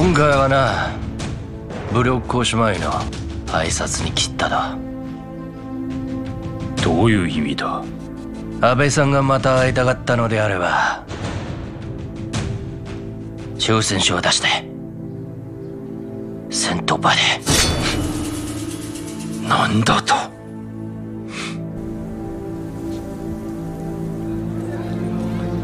今回はな、武力行使前の挨拶に切っただ。 どういう意味だ？ 安倍さんがまた会いたかったのであれば、挑戦書を出して戦闘場で。 なんだと？